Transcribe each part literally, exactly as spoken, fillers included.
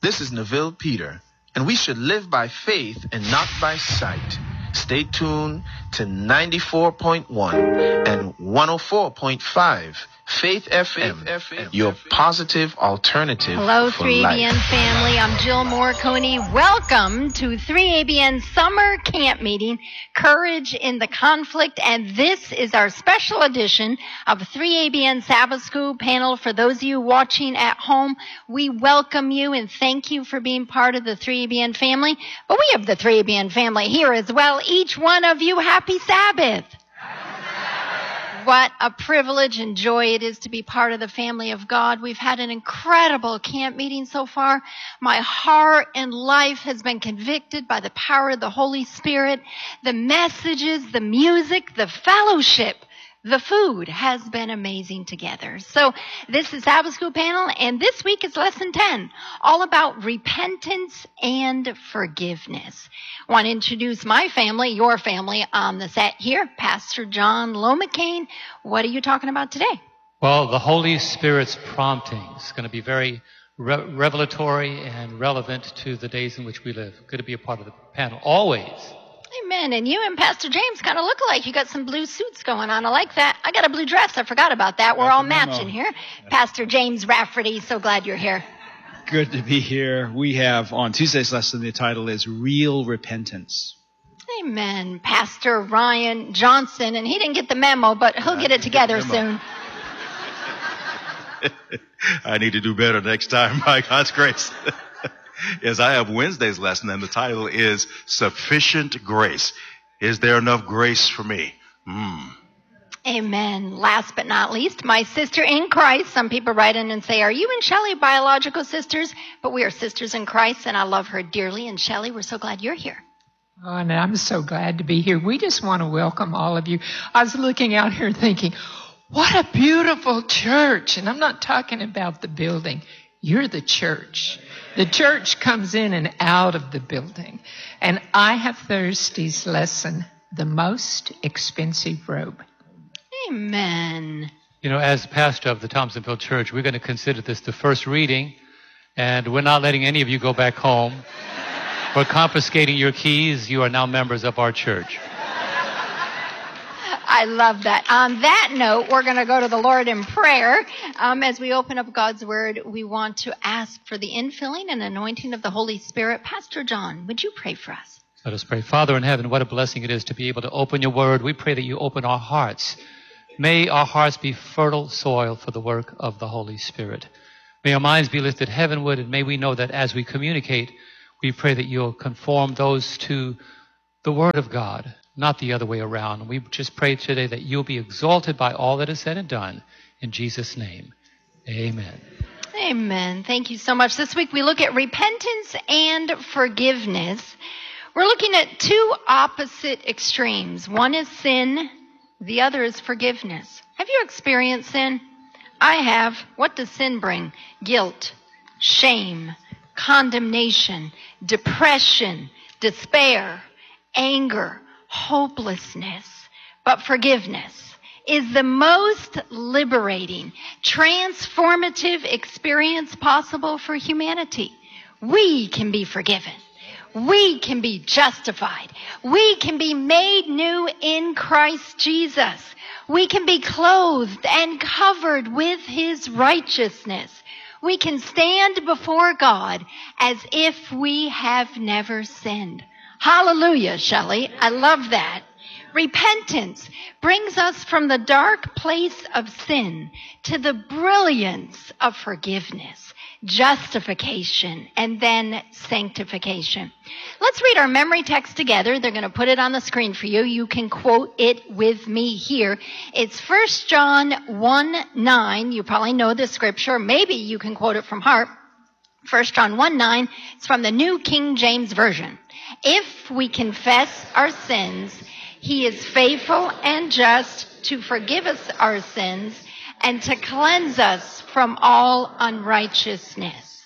This is Neville Peter, and we should live by faith and not by sight. Stay tuned to ninety-four point one and one oh four point five Faith F M, your positive alternative Hello, for three A B N life. family. I'm Jill Morricone. Welcome to three A B N Summer Camp Meeting, Courage in the Conflict. And this is our special edition of three A B N Sabbath School panel. For those of you watching at home, we welcome you and thank you for being part of the three A B N family. But we have the three A B N family here as well. Each one of you, happy Sabbath. What a privilege and joy it is to be part of the family of God. We've had an incredible camp meeting so far. My heart and life has been convicted by the power of the Holy Spirit. The messages, the music, the fellowship, the food has been amazing together. So this is Sabbath School panel, and this week is lesson ten, all about repentance and forgiveness. I want to introduce my family, your family on the set here. Pastor John Lomacane, what are you talking about today? Well, the Holy Spirit's prompting is going to be very re- revelatory and relevant to the days in which we live. Good to be a part of the panel, always. Amen. And you and Pastor James kind of look alike. You got some blue suits going on. I like that. I got a blue dress. I forgot about that. We're all matching here. Pastor James Rafferty, so glad you're here. Good to be here. We have on Tuesday's lesson, the title is Real Repentance. Amen. Pastor Ryan Johnson, and he didn't get the memo, but he'll get it together soon. I need to do better next time, by God's grace. Yes, I have Wednesday's lesson, and the title is Sufficient Grace. Is there enough grace for me? Mm. Amen. Last but not least, my sister in Christ. Some people write in and say, are you and Shelley biological sisters? But we are sisters in Christ, and I love her dearly. And Shelley, we're so glad you're here. Oh, and I'm so glad to be here. We just want to welcome all of you. I was looking out here thinking, what a beautiful church. And I'm not talking about the building. You're the church. The church comes in and out of the building. And I have Thursday's lesson, the most expensive robe. Amen. You know, as pastor of the Thompsonville Church, we're going to consider this the first reading, and we're not letting any of you go back home. We're confiscating your keys. You are now members of our church. I love that. On that note, we're going to go to the Lord in prayer. Um, as we open up God's Word, we want to ask for the infilling and anointing of the Holy Spirit. Pastor John, would you pray for us? Let us pray. Father in heaven, what a blessing it is to be able to open your Word. We pray that you open our hearts. May our hearts be fertile soil for the work of the Holy Spirit. May our minds be lifted heavenward, and may we know that as we communicate, we pray that you'll conform those to the Word of God, not the other way around. We just pray today that you'll be exalted by all that is said and done. In Jesus' name, amen. Amen. Thank you so much. This week we look at repentance and forgiveness. We're looking at two opposite extremes. One is sin, the other is forgiveness. Have you experienced sin? I have. What does sin bring? Guilt, shame, condemnation, depression, despair, anger, hopelessness. But forgiveness is the most liberating, transformative experience possible for humanity. We can be forgiven. We can be justified. We can be made new in Christ Jesus. We can be clothed and covered with his righteousness. We can stand before God as if we have never sinned. Hallelujah, Shelley. I love that. Repentance brings us from the dark place of sin to the brilliance of forgiveness, justification, and then sanctification. Let's read our memory text together. They're going to put it on the screen for you. You can quote it with me here. It's First John one nine. You probably know this scripture. Maybe you can quote it from heart. First John one nine. It's from the New King James Version. If we confess our sins, he is faithful and just to forgive us our sins and to cleanse us from all unrighteousness.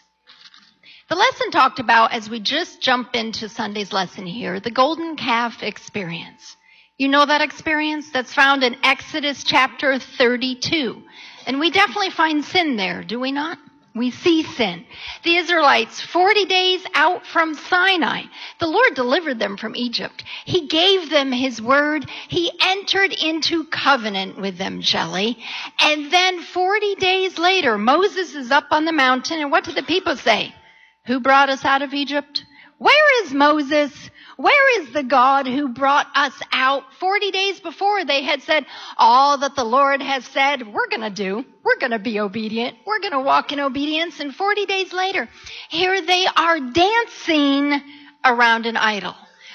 The lesson talked about, as we just jump into Sunday's lesson here, the golden calf experience. You know that experience? That's found in Exodus chapter thirty-two. And we definitely find sin there, do we not? We see sin. The Israelites, forty days out from Sinai, the Lord delivered them from Egypt. He gave them his word. He entered into covenant with them, Shelley. And then forty days later, Moses is up on the mountain, and what do the people say? Who brought us out of Egypt? Where is Moses? Where is the God who brought us out? Forty days before, they had said, all that the Lord has said, we're going to do. We're going to be obedient. We're going to walk in obedience. And forty days later, here they are dancing around an idol,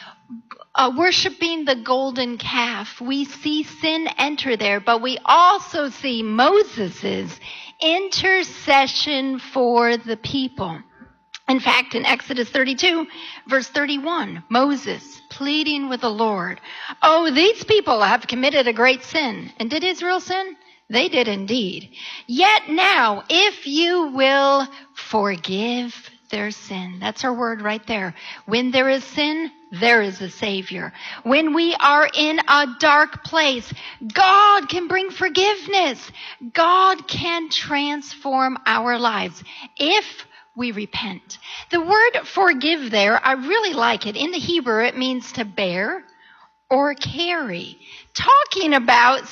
uh, worshiping the golden calf. We see sin enter there, but we also see Moses' intercession for the people. In fact, in Exodus thirty-two, verse thirty-one, Moses pleading with the Lord, oh, these people have committed a great sin. And did Israel sin? They did indeed. Yet now, if you will forgive their sin. That's our word right there. When there is sin, there is a Savior. When we are in a dark place, God can bring forgiveness. God can transform our lives if we repent. The word forgive there, I really like it. In the Hebrew, it means to bear or carry. Talking about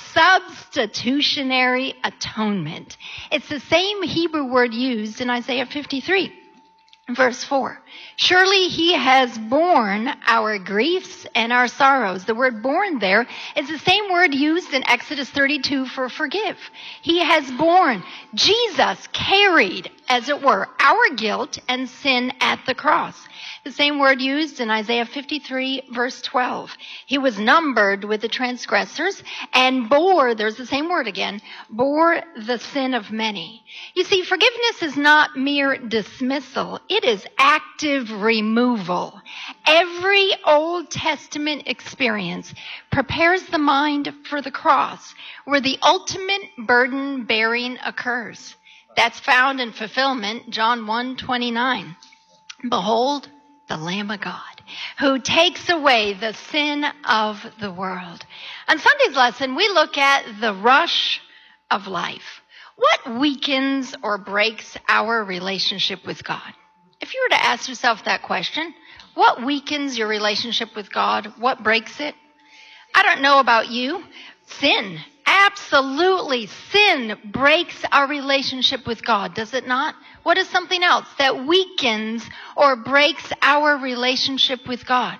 substitutionary atonement. It's the same Hebrew word used in Isaiah fifty-three, verse four. Surely he has borne our griefs and our sorrows. The word borne there is the same word used in Exodus thirty-two for forgive. He has borne, Jesus carried, as it were, our guilt and sin at the cross. The same word used in Isaiah fifty-three, verse twelve. He was numbered with the transgressors and bore, there's the same word again, bore the sin of many. You see, forgiveness is not mere dismissal. It is active removal. Every Old Testament experience prepares the mind for the cross, where the ultimate burden bearing occurs. That's found in fulfillment, John one twenty-nine. Behold, the Lamb of God, who takes away the sin of the world. On Sunday's lesson, we look at the rush of life. What weakens or breaks our relationship with God? If you were to ask yourself that question, what weakens your relationship with God? What breaks it? I don't know about you. Sin. Absolutely. Sin breaks our relationship with God, does it not? What is something else that weakens or breaks our relationship with God?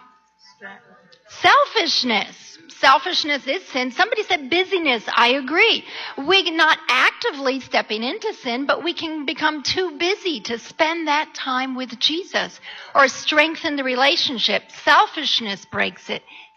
Selfishness. Selfishness is sin. Somebody said busyness. I agree. We're not actively stepping into sin, but we can become too busy to spend that time with Jesus or strengthen the relationship. Selfishness breaks it.